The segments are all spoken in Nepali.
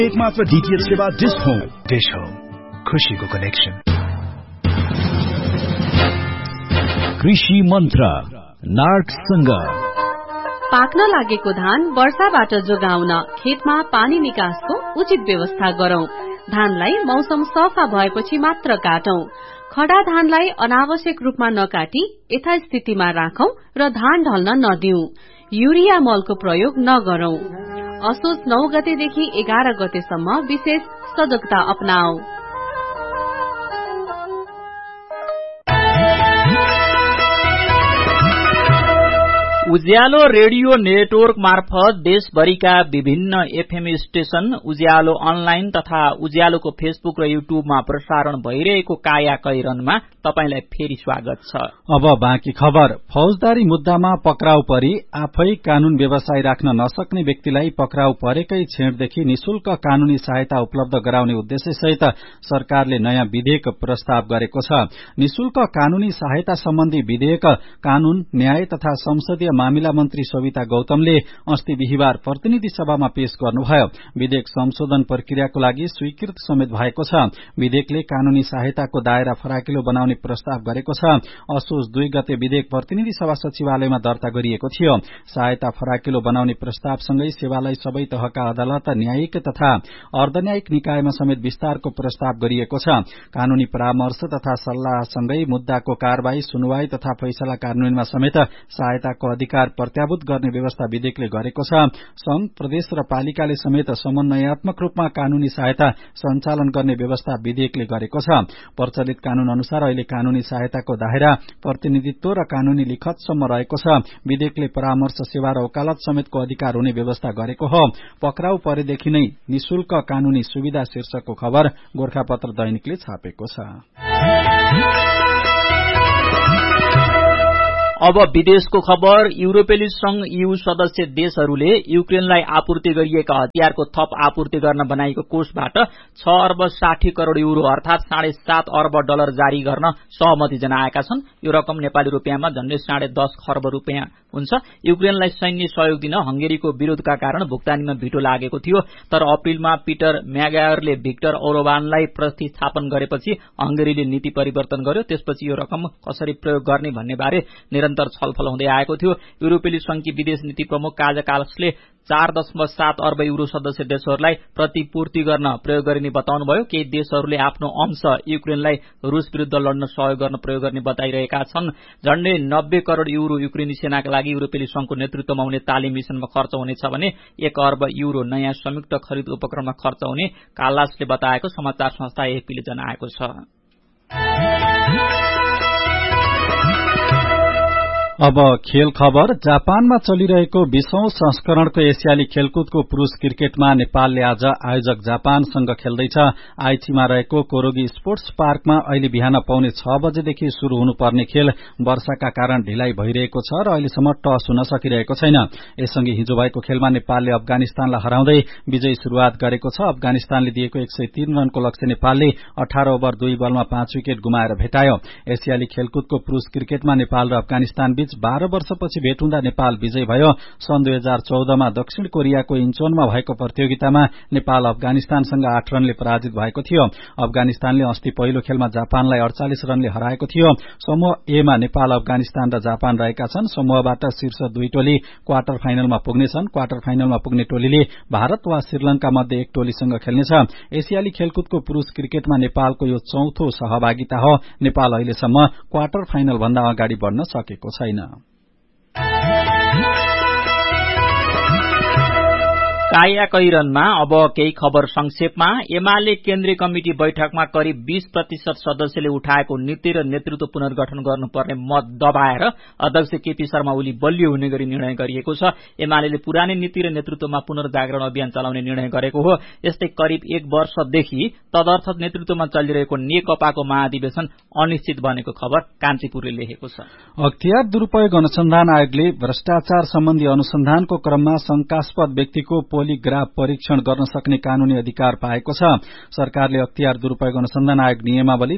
एक मात्र डीटीएच सेवा डिश होम खुशीको कनेक्सन। कृषि मन्त्र नार्कसँग पाक्न लागेको धान वर्षाबाट जोगाउन खेतमा पानी निकासको उचित व्यवस्था गरौं। धानलाई मौसम सफा भएपछि मात्र काटौं। खडा धानलाई अनावश्यक रूपमा नकाटी यथास्थितिमा राखौं र धान ढल्न नदिऊ। युरिया मलको प्रयोग नगरौं। असोज 9 गतेदेखि 11 गतेसम्म विशेष सजगता अपनाऊ। उज्यालो रेडियो नेटवर्क मार्फत देशभरिका विभिन्न एफएम स्टेशन, उज्यालो अनलाइन तथा उज्यालोको फेसबुक र युट्युबमा प्रसारण भइरहेको काया कैरनमा तपाईलाई फेरि स्वागत छ। अब बाँकी खबर। फौजदारी मुद्दामा पक्राउ परी आफै कानून व्यवसाय राख्न नसक्ने व्यक्तिलाई पक्राउ परेकै क्षणदेखि निशुल्क कानूनी सहायता उपलब्ध गराउने उद्देश्यसहित सरकारले नयाँ विधेयक प्रस्ताव गरेको छ। निशुल्क कानूनी सहायता सम्बन्धी विधेयक कानून, न्याय तथा संसदीय मामिला मन्त्री सविता गौतमले अस्ति बिहिबार प्रतिनिधि सभामा पेश गर्नुभयो। विधेयक संशोधन प्रक्रियाको लागि स्वीकृत समेत भएको छ। विधेयकले कानूनी सहायताको दायरा फराकिलो बनाउने प्रस्ताव गरेको छ। असोज 2 गते विधेयक प्रतिनिधि सभा सचिवालयमा दर्ता गरिएको थियो। सहायता फराकिलो बनाउने प्रस्तावसँगै सेवालाई सबै तहका अदालत, न्यायिक तथा अर्धन्यायिक निकायमा समेत विस्तारको प्रस्ताव गरिएको छ। कानूनी परामर्श तथा सल्लाहसँगै मुद्दाको कारवाही, सुनवाई तथा फैसला कार्यान्वयनमा समेत सहायताको अधिकार प्रत्याभूत गर्ने व्यवस्था विधेयकले गरेको छ। संघ, प्रदेश र पालिकाले समेत समन्वयात्मक रूपमा कानूनी सहायता सञ्चालन गर्ने व्यवस्था विधेयकले गरेको छ। प्रचलित कानून अनुसार अहिले कानूनी सहायताको दायरा प्रतिनिधित्व र कानूनी लिखतसम्म रहेको छ। विधेयकले परामर्श सेवा र वकालत समेतको अधिकार हुने व्यवस्था गरेको हो। पक्राउ परेदेखि नै निशुल्क कानूनी सुविधा शीर्षकको खबर गोरखापत्र दैनिकले छापेको छ। अब विदेशको खबर। युरोपेली संघ EU सदस्य देशहरूले युक्रेनलाई आपूर्ति गरिएका हतियारको थप आपूर्ति गर्न बनाएको कोषबाट 6 अर्ब 60 करोड़ युरो अर्थात $7.5 अर्ब जारी गर्न सहमति जनाएका छन्। यो रकम नेपाली रुपियाँमा झण्डै 10.5 खर्ब रुपियाँ हुन्छ। युक्रेनलाई सैन्य सहयोग दिन हंगेरीको विरोधका कारण भुक्तानीमा भिटो लागेको थियो। तर अप्रिलमा पीटर म्यागायरले भिक्टर ओर्बानलाई प्रतिस्थापन गरेपछि हंगेरीले नीति परिवर्तन गर्यो। त्यसपछि यो रकम कसरी प्रयोग गर्ने भन्ने बारे निरन्तर छलफल हुँदै आएको थियो। युरोपेली संघकी विदेश नीति प्रमुख काजा कालसले 4.7 अर्ब युरो सदस्य देशहरूलाई प्रतिपूर्ति गर्न प्रयोग गरिने बताउनुभयो। केही देशहरूले आफ्नो अंश युक्रेनलाई रूस विरूद्ध लड्न सहयोग गर्न प्रयोग गर्ने बताइरहेका छन्। झण्डै 90 करोड़ युरो युक्रेनी सेनाका लागि युरोपेली संघको नेतृत्वमा हुने तालिम मिशनमा खर्च हुनेछ भने 1 अर्ब युरो नयाँ संयुक्त खरिद उपक्रममा खर्च हुने कालासले बताएको समाचार संस्था एएफपीले जनाएको छ। अब खेल खबर। जापानमा चलिरहेको 20औं संस्करणको एसियाली खेलकुदको पुरूष क्रिकेटमा नेपालले आज आयोजक जापानसँग खेल्दैछ। आइचीमा रहेको कोरोगी स्पोर्ट्स पार्कमा अहिले बिहान पौने 6 बजेदेखि शुरू हुनुपर्ने खेल वर्षाका कारण ढिलाइ भइरहेको छ र अहिलेसम्म टस हुन सकिरहेको छैन। यससँगै हिजो भएको खेलमा नेपालले अफगानिस्तानलाई हराउँदै विजयी शुरूआत गरेको छ। अफगानिस्तानले दिएको 103 रनको लक्ष्य नेपालले 18 ओभर 2 बलमा 5 विकेट गुमाएर भेटायो। एसियाली खेलकुदको पुरूष क्रिकेटमा नेपाल र अफगानिस्तान बीच 12 वर्षपछि भेट हुँदा नेपाल विजयी भयो। सन् 2014 मा दक्षिण कोरियाको इन्चोनमा भएको प्रतियोगितामा नेपाल अफगानिस्तानसँग 8 रनले पराजित भएको थियो। अफगानिस्तानले अस्ति पहिलो खेलमा जापानलाई 48 रनले हराएको थियो। समूह ए मा नेपाल, अफगानिस्तान र जापान रहेका छन्। समूहबाट शीर्ष 2 टोली क्वार्टर फाइनलमा पुग्नेछन्। क्वार्टर फाइनलमा पुग्ने टोलीले भारत वा श्रीलंका मध्ये एक टोलीसँग खेल्नेछ। एसियाली खेलकुदको पुरूष क्रिकेटमा नेपालको यो चौथो सहभागिता हो। नेपाल अहिलेसम्म क्वार्टर फाइनल भन्दा अगाडि बढ्न सकेको छैन। काया कैरनमा अब केही खबर संक्षेपमा। एमाले केन्द्रीय कमिटी बैठकमा करिब 20% सदस्यले उठाएको नीति र नेतृत्व पुनर्गठन गर्नुपर्ने मत दबाएर अध्यक्ष केपी शर्मा ओली बलियो हुने गरी निर्णय गरिएको छ। एमाले पुरानै नीति र नेतृत्वमा पुनर्जागरण अभियान चलाउने निर्णय गरेको हो। यस्तै करिब 1 वर्षदेखि तदर्थ नेतृत्वमा चलिरहेको नेकपाको महाधिवेशन अनिश्चित बनेको खबर कान्तिपुरले लेखेको छ। अख्तियार दुरूपयोग अनुसन्धान आयोगले भ्रष्टाचार सम्बन्धी अनुसन्धानको क्रममा शंकास्पद व्यक्तिको पोलिग्राफ परीक्षण गर्न सक्ने कानूनी अधिकार पाएको छ। सरकारले अख्तियार दुरूपयोग अनुसन्धान आयोग नियमावली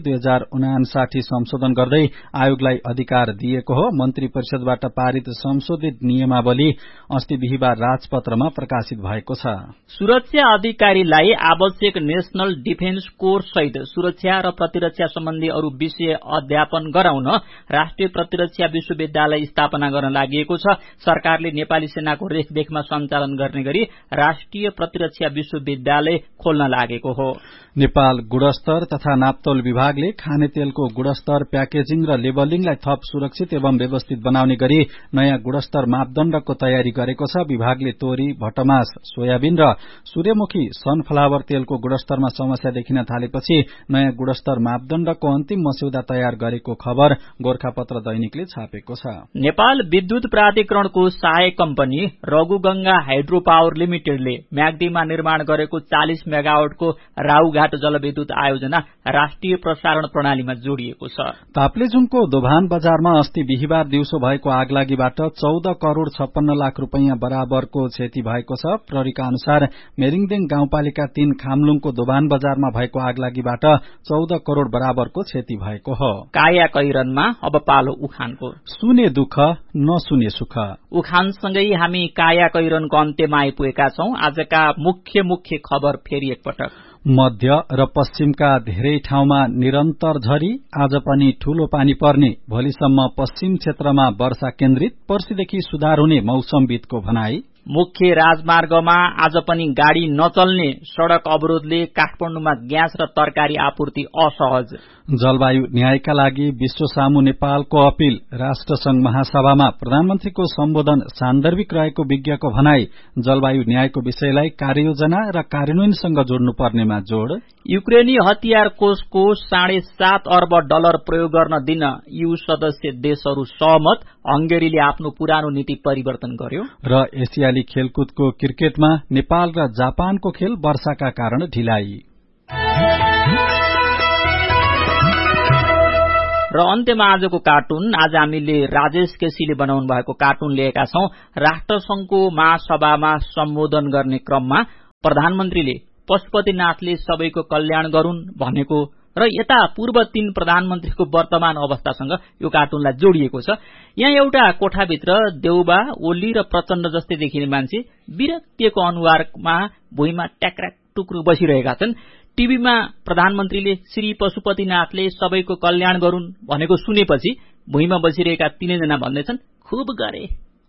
2059 संशोधन गर्दै आयोगलाई अधिकार दिएको हो। मन्त्री परिषदबाट पारित संशोधित नियमावली अस्ति बिहीबार राजपत्रमा प्रकाशित भएको छ। सुरक्षा अधिकारीलाई आवश्यक नेशनल डिफेन्स कोर्स सहित सुरक्षा र प्रतिरक्षा सम्बन्धी अरू विषय अध्यापन गराउन राष्ट्रिय प्रतिरक्षा विश्वविद्यालय स्थापना गर्न लागि छ। सरकारले नेपाली सेनाको रेखदेखमा सञ्चालन गर्ने गरी राष्ट्रिय प्रतिरक्षा विश्वविद्यालय खोल्न लागेको हो। नेपाल गुणस्तर तथा नाप्तोल विभागले खानेतेलको गुणस्तर, प्याकेजिङ र लेबलिङलाई थप सुरक्षित एवं व्यवस्थित बनाउने गरी नयाँ गुणस्तर मापदण्डको तयारी गरेको छ। विभागले तोरी, भटमास, सोयाबिन र सूर्यमुखी सनफ्लावर तेलको गुणस्तरमा समस्या देखिन थालेपछि नयाँ गुणस्तर मापदण्डको अन्तिम मस्यौदा तयार गरेको खबर गोरखापत्र दैनिकले छापेको छ। नेपाल विद्युत प्राधिकरणको सहायक कम्पनी रघुगंगा हाइड्रो पावर लिमिटेडले म्याग्दीमा निर्माण गरेको 40 मेगावाटको राउघाट जलविद्युत आयोजना राष्ट्रिय प्रसारण प्रणालीमा जोडिएको छ। ताप्लेजुङको दोभान बजारमा अस्ति बिहीबार दिउँसो भएको आगलागीबाट 14 करोड़ 56 लाख रुपैयाँ बराबरको क्षति भएको छ। प्रहरीका अनुसार मेरिङदेङ गाउँपालिका 3 खामलुङको दोभान बजारमा भएको आगलागीबाट 14 करोड़ बराबरको क्षति भएको हो। काया कैरनमा अब पालो उखानको। सुने दुःख नसुने सुख। उखानसँगै हामी काया कैरनको अन्त्यमा आइपुगेका छौं। आजका मुख्य खबर फेरि एकपटक। मध्य र पश्चिमका धेरै ठाउँमा निरन्तर झरी, आज पनि ठूलो पानी पर्ने। भोलिसम्म पश्चिम क्षेत्रमा वर्षा केन्द्रित, पर्सिदेखि सुधार हुने मौसमविदको भनाई। मुख्य राजमार्गमा आज पनि गाड़ी नचल्ने, सड़क अवरोधले काठमाडौँमा ग्यास र तरकारी आपूर्ति असहज। जलवायु न्यायका लागि विश्व सामु नेपालको अपील। राष्ट्रसंघ महासभामा प्रधानमन्त्रीको सम्बोधन सान्दर्भिक रहेको विज्ञको भनाई। जलवायु न्यायको विषयलाई कार्ययोजना र कार्यान्वयनसँग जोड्नुपर्नेमा जोड़। युक्रेनी हतियार कोषको $7.5 अर्ब प्रयोग गर्न दिन EU सदस्य देशहरू सहमत। हंगेरीले आफ्नो पुरानो नीति परिवर्तन गर्यो। र एसियाली खेलकुदको क्रिकेटमा नेपाल र जापानको खेल वर्षाका कारण ढिलाइ। र अन्त्यमा आजको कार्टुन। आज हामीले राजेश केसीले बनाउनु भएको कार्टुन लिएका छौं। राष्ट्रसंघको महासभामा सम्बोधन गर्ने क्रममा प्रधानमन्त्रीले पशुपतिनाथले सबैको कल्याण गरून् भनेको र यता पूर्व 3 प्रधानमन्त्रीको वर्तमान अवस्थासँग यो कार्टुनलाई जोडिएको छ। यहाँ एउटा कोठाभित्र देउबा, ओली र प्रचण्ड जस्तै देखिने मान्छे विरक्तिको अनुहारमा भुइँमा ट्याक्राक टुक्रु बसिरहेका छन्। टीभीमा प्रधानमन्त्रीले श्री पशुपतिनाथले सबैको कल्याण गरून् भनेको सुनेपछि भुइँमा बसिरहेका तीनैजना भन्दैछन्, खुब गरे।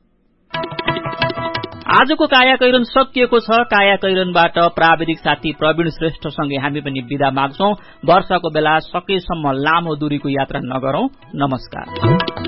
आजको काया कैरन सकिएको छ। काया कैरनबाट प्राविधिक साथी प्रवीण श्रेष्ठसँगै हामी पनि बिदा माग्छौं। वर्षाको बेला सकेसम्म लामो दूरीको यात्रा नगरौं। नमस्कार।